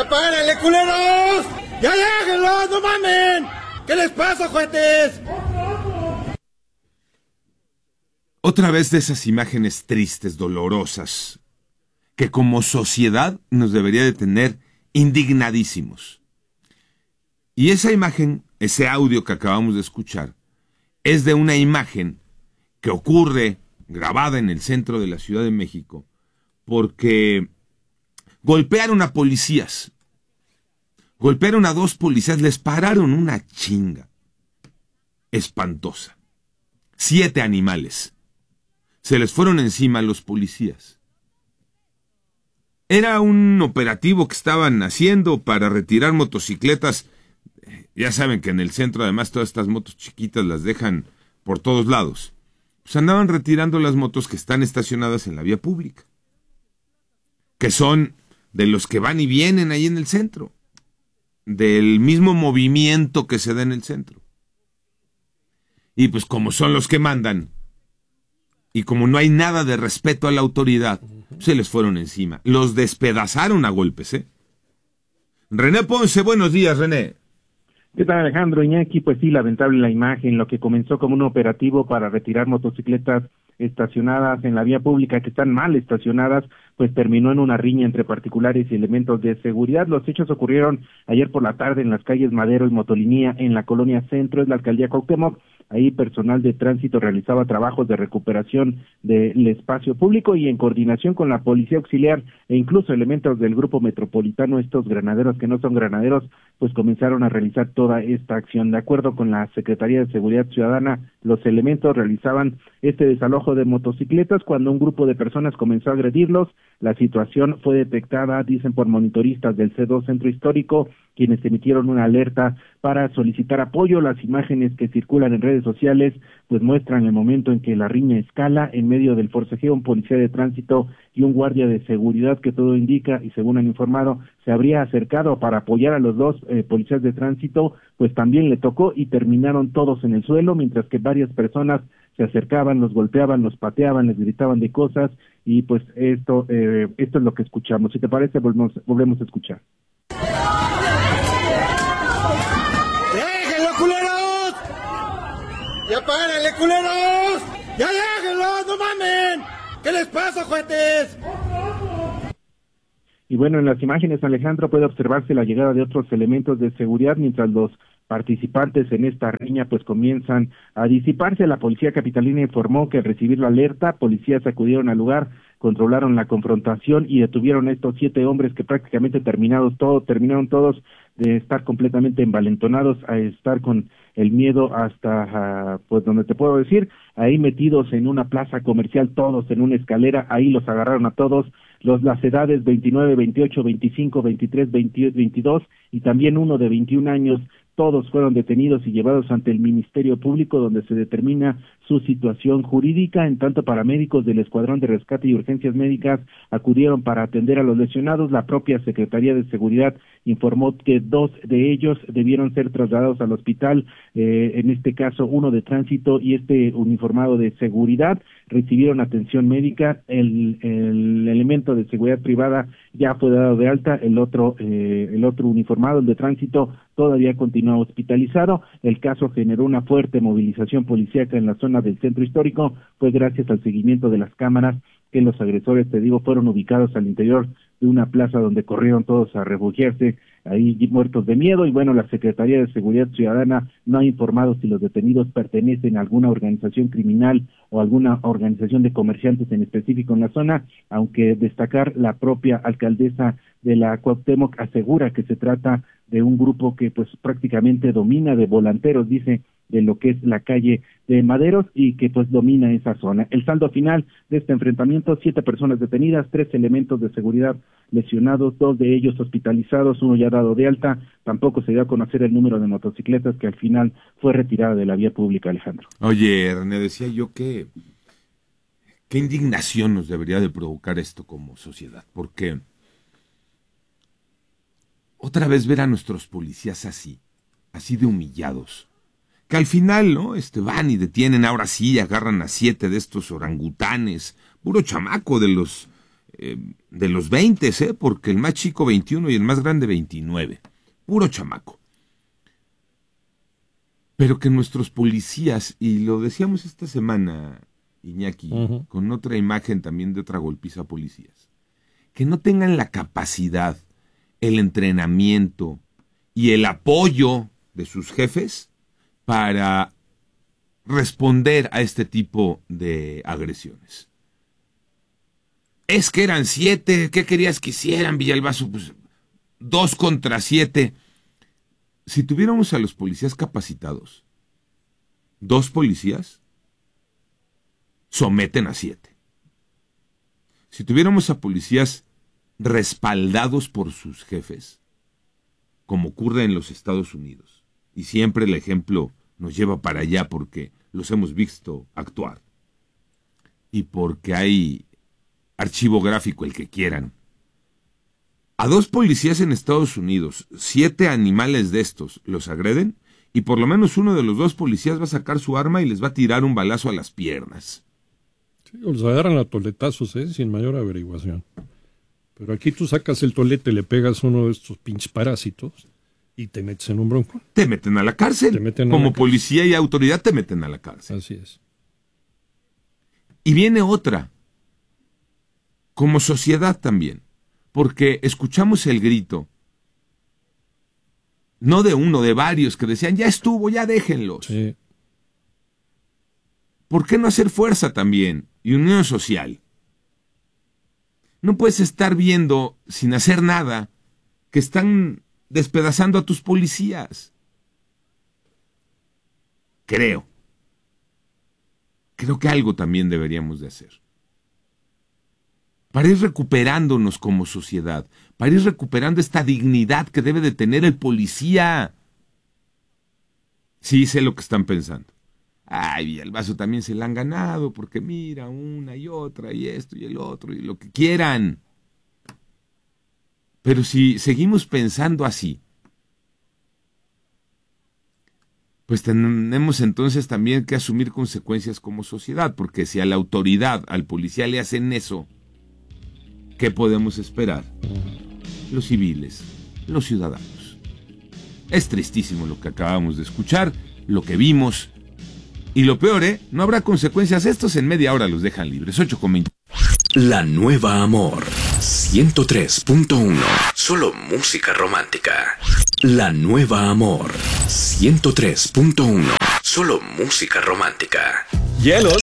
párenle, culeros! ¡Ya déjenlos, no mamen! ¿Qué les pasa, juguetes? Otra vez de esas imágenes tristes, dolorosas, que como sociedad nos debería de tener indignadísimos. Y esa imagen, ese audio que acabamos de escuchar, es de una imagen que ocurre grabada en el centro de la Ciudad de México, porque golpearon a policías. Golpearon a 2 policías, les pararon una chinga espantosa. 7 animales. Se les fueron encima a los policías. Era un operativo que estaban haciendo para retirar motocicletas. Ya saben que en el centro además todas estas motos chiquitas las dejan por todos lados. Pues andaban retirando las motos que están estacionadas en la vía pública, que son de los que van y vienen ahí en el centro, del mismo movimiento que se da en el centro. Y pues como son los que mandan, y como no hay nada de respeto a la autoridad, se les fueron encima. Los despedazaron a golpes, ¿eh? René Ponce, buenos días, René. ¿Qué tal, Alejandro? Iñaki, pues sí, lamentable la imagen, lo que comenzó como un operativo para retirar motocicletas estacionadas en la vía pública que están mal estacionadas, pues terminó en una riña entre particulares y elementos de seguridad. Los hechos ocurrieron ayer por la tarde en las calles Madero y Motolinía, en la colonia Centro, es la alcaldía Cuauhtémoc. Ahí personal de tránsito realizaba trabajos de recuperación del espacio público y en coordinación con la policía auxiliar e incluso elementos del grupo metropolitano, estos granaderos que no son granaderos, pues comenzaron a realizar toda esta acción. De acuerdo con la Secretaría de Seguridad Ciudadana, los elementos realizaban este desalojo de motocicletas cuando un grupo de personas comenzó a agredirlos. La situación fue detectada, dicen, por monitoristas del C2 Centro Histórico, quienes emitieron una alerta para solicitar apoyo. Las imágenes que circulan en redes sociales pues muestran el momento en que la riña escala. En medio del forcejeo, un policía de tránsito y un guardia de seguridad, que todo indica, y según han informado, se habría acercado para apoyar a los 2 policías de tránsito, pues también le tocó y terminaron todos en el suelo, mientras que varias personas se acercaban, los golpeaban, los pateaban, les gritaban de cosas, y pues esto es lo que escuchamos. Si te parece, volvemos a escuchar. ¡Déjenlo, culeros! ¡Ya párenle, culeros! ¡Ya déjenlos, no mamen! ¿Qué les pasa, juguetes? Y bueno, en las imágenes, Alejandro, puede observarse la llegada de otros elementos de seguridad mientras los participantes en esta riña pues comienzan a disiparse. La policía capitalina informó que al recibir la alerta, policías acudieron al lugar, controlaron la confrontación y detuvieron a estos 7 hombres que prácticamente terminaron todos de estar completamente envalentonados, a estar con el miedo hasta, pues donde te puedo decir, ahí metidos en una plaza comercial, todos en una escalera, ahí los agarraron a todos, las edades 29, 28, 25, 23, 22 y también uno de 21 años. Todos fueron detenidos y llevados ante el Ministerio Público, donde se determina su situación jurídica. En tanto, paramédicos del Escuadrón de Rescate y Urgencias Médicas acudieron para atender a los lesionados. La propia Secretaría de Seguridad informó que 2 de ellos debieron ser trasladados al hospital, en este caso uno de tránsito y este uniformado de seguridad, recibieron atención médica. El elemento de seguridad privada ya fue dado de alta, el otro uniformado, el de tránsito, todavía continúa hospitalizado. El caso generó una fuerte movilización policíaca en la zona del centro histórico, pues gracias al seguimiento de las cámaras que los agresores, te digo, fueron ubicados al interior de una plaza donde corrieron todos a refugiarse, ahí muertos de miedo. Y bueno, la Secretaría de Seguridad Ciudadana no ha informado si los detenidos pertenecen a alguna organización criminal o alguna organización de comerciantes en específico en la zona, aunque destacar, la propia alcaldesa de la Cuauhtémoc asegura que se trata de un grupo que pues prácticamente domina, de volanteros, dice, de lo que es la calle de Maderos, y que pues domina esa zona. El saldo final de este enfrentamiento: 7 personas detenidas, 3 elementos de seguridad lesionados, 2 de ellos hospitalizados, uno ya dado de alta. Tampoco se dio a conocer el número de motocicletas que al final fue retirada de la vía pública, Alejandro. Oye, René, decía yo que qué indignación nos debería de provocar esto como sociedad, porque otra vez ver a nuestros policías así de humillados, que al final, ¿no? Van y detienen, ahora sí, agarran a 7 de estos orangutanes, puro chamaco de los de los 20, porque el más chico 21 y el más grande 29. Puro chamaco. Pero que nuestros policías, y lo decíamos esta semana, Iñaki, con otra imagen también de otra golpiza a policías, que no tengan la capacidad, el entrenamiento y el apoyo de sus jefes para responder a este tipo de agresiones. Es que eran 7, ¿qué querías que hicieran, Villalbazo? Pues 2 contra 7. Si tuviéramos a los policías capacitados, 2 policías someten a 7. Si tuviéramos a policías respaldados por sus jefes, como ocurre en los Estados Unidos, y siempre el ejemplo nos lleva para allá porque los hemos visto actuar, y porque hay archivo gráfico, el que quieran. A 2 policías en Estados Unidos, 7 animales de estos los agreden, y por lo menos uno de los 2 policías va a sacar su arma y les va a tirar un balazo a las piernas. Sí, o los agarran a toletazos, sin mayor averiguación. Pero aquí tú sacas el tolete, le pegas uno de estos pinches parásitos y te metes en un bronco. Te meten a la cárcel. Como policía y autoridad te meten a la cárcel. Así es. Y viene otra. Como sociedad también. Porque escuchamos el grito, no de uno, de varios, que decían, ya estuvo, ya déjenlos. Sí. ¿Por qué no hacer fuerza también? Y unión social. No puedes estar viendo, sin hacer nada, que están despedazando a tus policías. Creo que algo también deberíamos de hacer. Para ir recuperándonos como sociedad, para ir recuperando esta dignidad que debe de tener el policía. Sí, sé lo que están pensando. Ay, Villalbazo también se la han ganado, porque mira, una y otra, y esto y el otro, y lo que quieran. Pero si seguimos pensando así, pues tenemos entonces también que asumir consecuencias como sociedad, porque si a la autoridad, al policía le hacen eso, ¿qué podemos esperar? Los civiles, los ciudadanos. Es tristísimo lo que acabamos de escuchar, lo que vimos. Y lo peor, no habrá consecuencias. Estos en media hora los dejan libres. 8:20. La Nueva Amor 103.1. Solo música romántica. La Nueva Amor 103.1. Solo música romántica. Hielos